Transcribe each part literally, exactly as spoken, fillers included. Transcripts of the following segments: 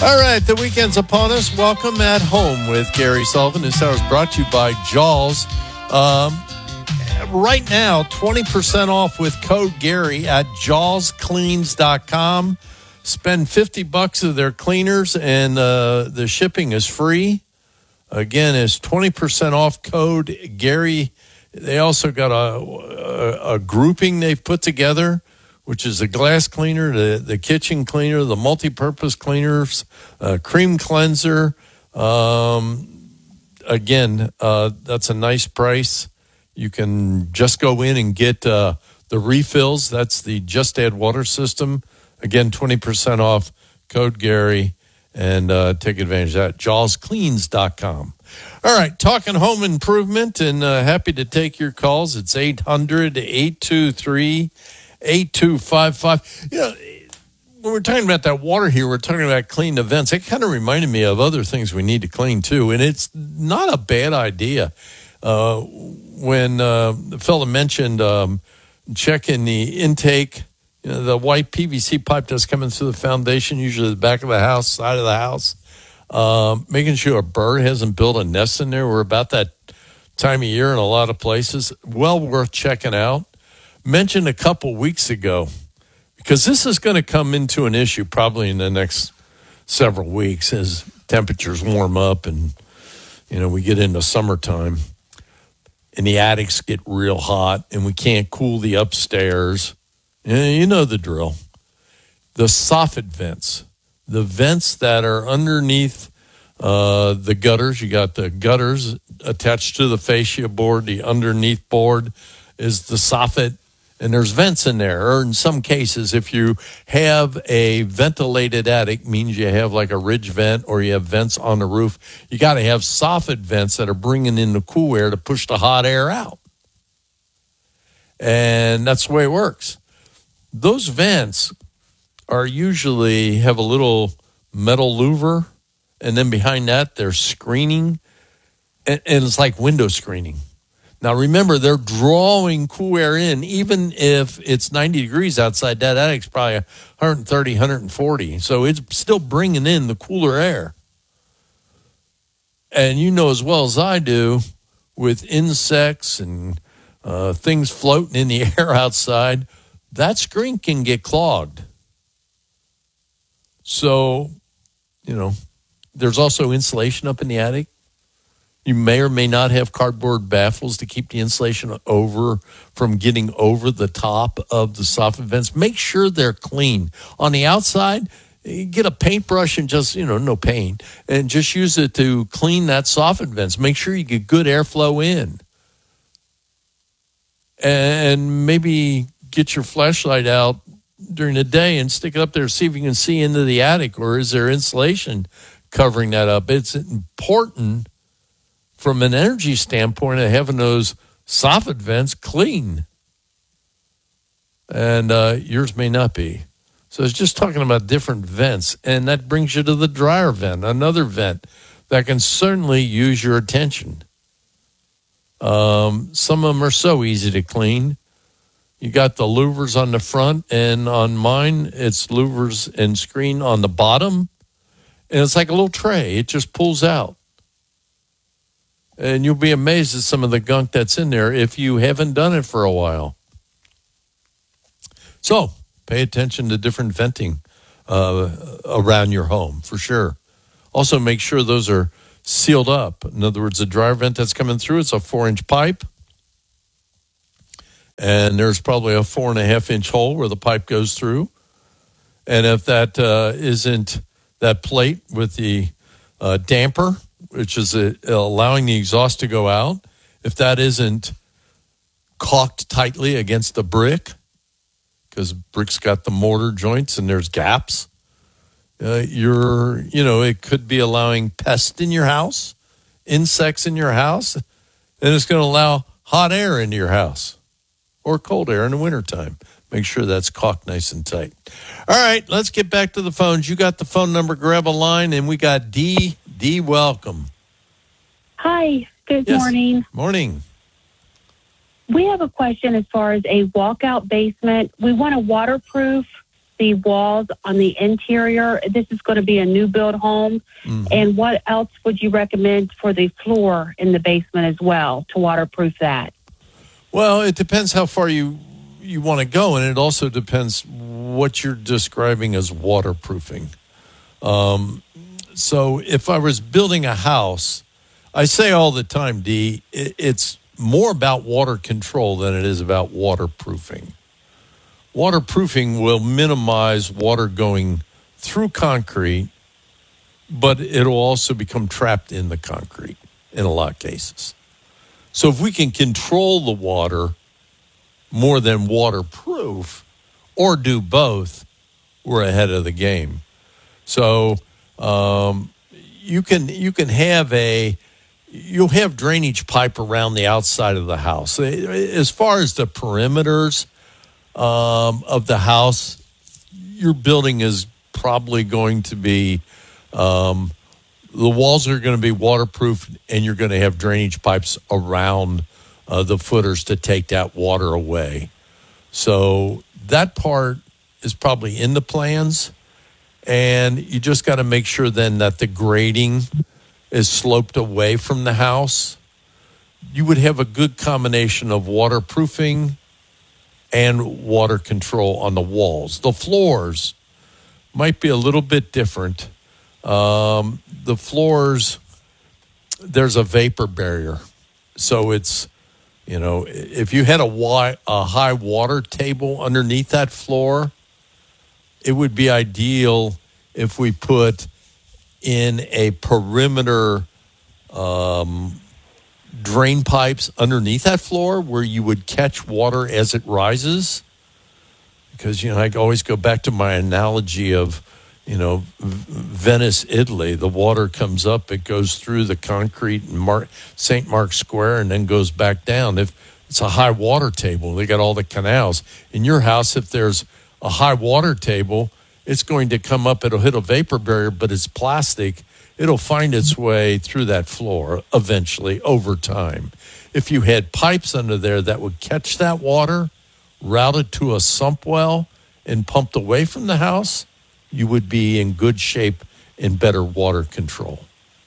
All right, the weekend's upon us. Welcome at Home with Gary Sullivan. This hour is brought to you by Jaws. Um, right now, twenty percent off with code Gary at jaws cleans dot com. Spend fifty bucks of their cleaners, and uh, the shipping is free. Again, it's twenty percent off code Gary. They also got a, a, a grouping they've put together, which is the glass cleaner, the, the kitchen cleaner, the multi-purpose cleaners, uh, cream cleanser. Um, again, uh, that's a nice price. You can just go in and get uh, the refills. That's the Just Add Water system. Again, twenty percent off, code Gary, and uh, take advantage of that. jaws cleans dot com. All right, talking home improvement, and uh, happy to take your calls. It's eight hundred, eight two three, eight two five five. You know, when we're talking about that water here, we're talking about clean events. It kind of reminded me of other things we need to clean too, and it's not a bad idea. Uh, when uh, the fellow mentioned um, checking the intake, you know, the white P V C pipe that's coming through the foundation, usually the back of the house, side of the house, um, making sure a bird hasn't built a nest in there. We're about that time of year in a lot of places. Well worth checking out. Mentioned a couple weeks ago, because this is going to come into an issue probably in the next several weeks as temperatures warm up and, you know, we get into summertime and the attics get real hot and we can't cool the upstairs. You know the drill. The soffit vents, the vents that are underneath uh, the gutters. You got the gutters attached to the fascia board. The underneath board is the soffit. And there's vents in there, or in some cases, if you have a ventilated attic, means you have like a ridge vent or you have vents on the roof, you got to have soffit vents that are bringing in the cool air to push the hot air out. And that's the way it works. Those vents are usually have a little metal louver, and then behind that, there's screening, and, and it's like window screening. Now, remember, they're drawing cool air in, even if it's ninety degrees outside. That attic's probably one thirty, one forty. So it's still bringing in the cooler air. And you know as well as I do, with insects and uh, things floating in the air outside, that screen can get clogged. So, you know, there's also insulation up in the attic. You may or may not have cardboard baffles to keep the insulation over from getting over the top of the soffit vents. Make sure they're clean. On the outside, get a paintbrush and just, you know, no paint, and just use it to clean that soffit vents. Make sure you get good airflow in. And maybe get your flashlight out during the day and stick it up there, see if you can see into the attic, or is there insulation covering that up? It's important from an energy standpoint of having those soffit vents clean. And uh, yours may not be. So it's just talking about different vents. And that brings you to the dryer vent, another vent that can certainly use your attention. Um, some of them are so easy to clean. You got the louvers on the front, and on mine, it's louvers and screen on the bottom. And it's like a little tray. It just pulls out. And you'll be amazed at some of the gunk that's in there if you haven't done it for a while. So pay attention to different venting uh, around your home, for sure. Also, make sure those are sealed up. In other words, the dryer vent that's coming through, it's a four-inch pipe. And there's probably a four-and-a-half-inch hole where the pipe goes through. And if that uh, isn't that plate with the uh, damper, which is uh, allowing the exhaust to go out, if that isn't caulked tightly against the brick, because brick's got the mortar joints and there's gaps, uh, you're, you know, it could be allowing pests in your house, insects in your house, and it's going to allow hot air into your house or cold air in the wintertime. Make sure that's caulked nice and tight. All right, let's get back to the phones. You got the phone number, grab a line, and we got D. D, welcome. Hi, good yes. morning. Morning. We have a question as far as a walkout basement. We want a waterproof the walls on the interior? This is going to be a new build home. Mm-hmm. And what else would you recommend for the floor in the basement as well to waterproof that? Well, it depends how far you you want to go, and it also depends what you're describing as waterproofing. Um, so if I was building a house, I say all the time, Dee, it, it's more about water control than it is about waterproofing. Waterproofing will minimize water going through concrete, but it'll also become trapped in the concrete in a lot of cases. So if we can control the water more than waterproof, or do both, we're ahead of the game. So um, you can you can have a you'll have drainage pipe around the outside of the house. As far as the perimeters um, of the house, your building is probably going to be um, the walls are going to be waterproof, and you're going to have drainage pipes around uh, the footers to take that water away. So that part is probably in the plans, and you just got to make sure then that the grading is sloped away from the house. You would have a good combination of waterproofing and water control on the walls. The floors might be a little bit different. Um, the floors, there's a vapor barrier. So it's, you know, if you had a, wi- a high water table underneath that floor, it would be ideal if we put in a perimeter um, drain pipes underneath that floor where you would catch water as it rises. Because, you know, I always go back to my analogy of, you know, Venice, Italy. The water comes up, it goes through the concrete in Mar- Saint Mark's Square and then goes back down. If it's a high water table, they got all the canals. In your house, if there's a high water table, it's going to come up, it'll hit a vapor barrier, but it's plastic. It'll find its way through that floor eventually over time. If you had pipes under there that would catch that water, routed to a sump well, and pumped away from the house, you would be in good shape in better water control.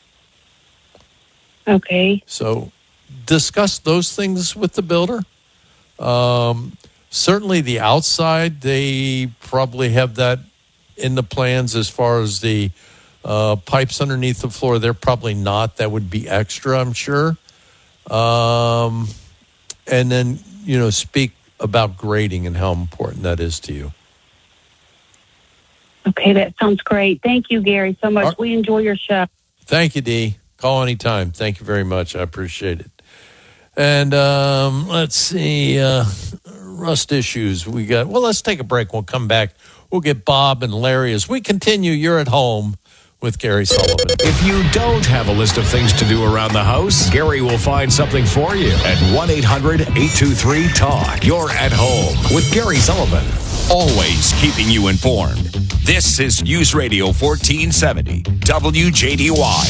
Okay. So discuss those things with the builder. Um, certainly the outside, they probably have that in the plans as far as the uh, pipes underneath the floor. They're probably not. That would be extra, I'm sure. Um, and then, you know, speak about grading and how important that is to you. Okay, that sounds great. Thank you, Gary, so much. Right. We enjoy your show. Thank you, Dee. Call anytime. Thank you very much. I appreciate it. And um, let's see, uh, rust issues. We got. Well, let's take a break. We'll come back. We'll get Bob and Larry as we continue. You're at home with Gary Sullivan. If you don't have a list of things to do around the house, Gary will find something for you at one eight hundred eight two three talk. You're at home with Gary Sullivan. Always keeping you informed. This is News Radio fourteen seventy, W J D Y.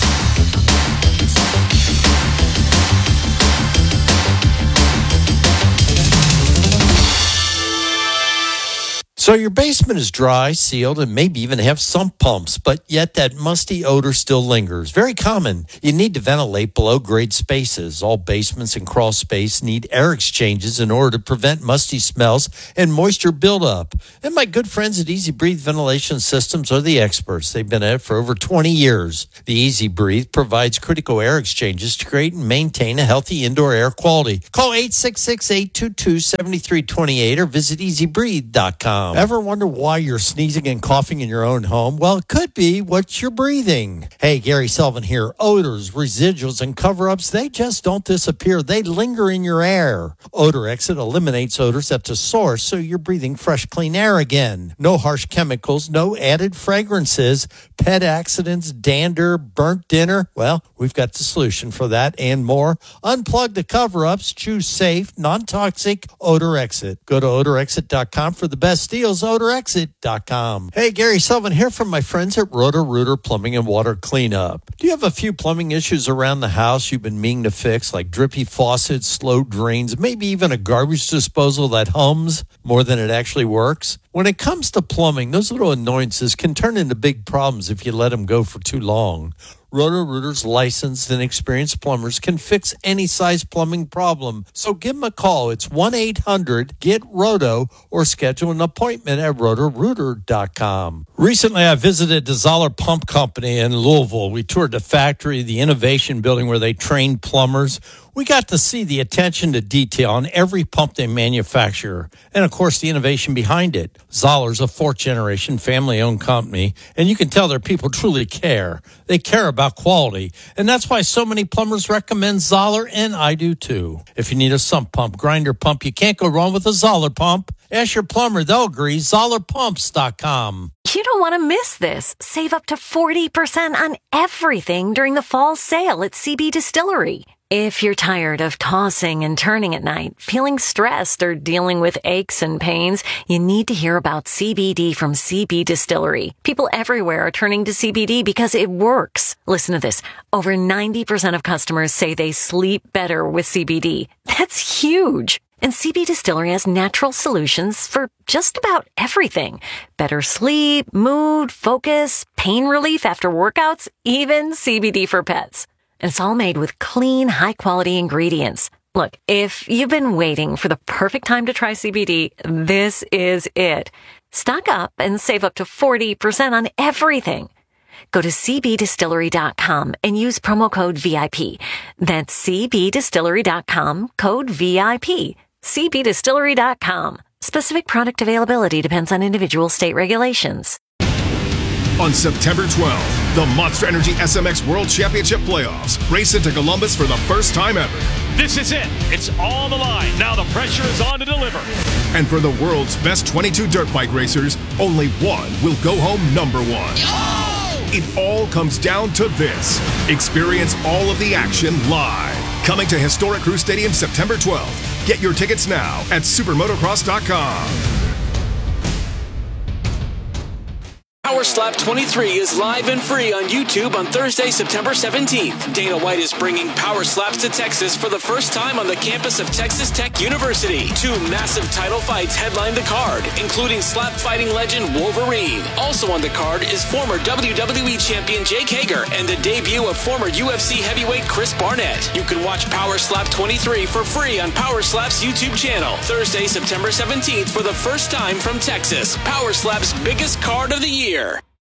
So your basement is dry, sealed, and maybe even have sump pumps, but yet that musty odor still lingers. Very common. You need to ventilate below-grade spaces. All basements and crawl space need air exchanges in order to prevent musty smells and moisture buildup. And my good friends at Easy Breathe Ventilation Systems are the experts. They've been at it for over twenty years. The Easy Breathe provides critical air exchanges to create and maintain a healthy indoor air quality. Call eight six six, eight two two, seven three two eight or visit easy breathe dot com. Ever wonder why you're sneezing and coughing in your own home? Well, it could be what you're breathing. Hey, Gary Sullivan here. Odors, residuals, and cover-ups, they just don't disappear. They linger in your air. Odor Exit eliminates odors at the source, so you're breathing fresh, clean air again. No harsh chemicals, no added fragrances, pet accidents, dander, burnt dinner. Well, we've got the solution for that and more. Unplug the cover-ups. Choose safe, non-toxic Odor Exit. Go to odor exit dot com for the best deal. Studios, odor exit dot com. Hey, Gary Sullivan here from my friends at Roto-Rooter Plumbing and Water Cleanup. Do you have a few plumbing issues around the house you've been meaning to fix, like drippy faucets, slow drains, maybe even a garbage disposal that hums more than it actually works? When it comes to plumbing, those little annoyances can turn into big problems if you let them go for too long. Roto-Rooter's licensed and experienced plumbers can fix any size plumbing problem. So give them a call. It's one eight hundred get roto or schedule an appointment at roto rooter dot com. Recently, I visited the Zoller Pump Company in Louisville. We toured the factory, the innovation building where they train plumbers. We got to see the attention to detail on every pump they manufacture, and of course the innovation behind it. Zoller's a fourth generation family owned company, and you can tell their people truly care. They care about quality, and that's why so many plumbers recommend Zoller, and I do too. If you need a sump pump, grinder pump, you can't go wrong with a Zoller pump. Ask your plumber, they'll agree. Zoller Pumps dot com. You don't want to miss this. Save up to forty percent on everything during the fall sale at C B Distillery. If you're tired of tossing and turning at night, feeling stressed, or dealing with aches and pains, you need to hear about C B D from C B Distillery. People everywhere are turning to C B D because it works. Listen to this. Over ninety percent of customers say they sleep better with C B D. That's huge. And C B Distillery has natural solutions for just about everything. Better sleep, mood, focus, pain relief after workouts, even C B D for pets. And it's all made with clean, high-quality ingredients. Look, if you've been waiting for the perfect time to try C B D, this is it. Stock up and save up to forty percent on everything. Go to C B Distillery dot com and use promo code V I P. That's C B Distillery dot com, code V I P. C B Distillery dot com. Specific product availability depends on individual state regulations. On September twelfth, the Monster Energy S M X World Championship Playoffs race into Columbus for the first time ever. This is it. It's on the line. Now the pressure is on to deliver. And for the world's best twenty-two dirt bike racers, only one will go home number one. Oh! It all comes down to this. Experience all of the action live. Coming to historic Crew Stadium September twelfth. Get your tickets now at supermotocross dot com. Power Slap twenty-three is live and free on YouTube on Thursday, September seventeenth. Dana White is bringing Power Slaps to Texas for the first time on the campus of Texas Tech University. Two massive title fights headline the card, including slap fighting legend Wolverine. Also on the card is former W W E champion Jake Hager and the debut of former U F C heavyweight Chris Barnett. You can watch Power Slap twenty-three for free on Power Slap's YouTube channel. Thursday, September seventeenth for the first time from Texas. Power Slap's biggest card of the year.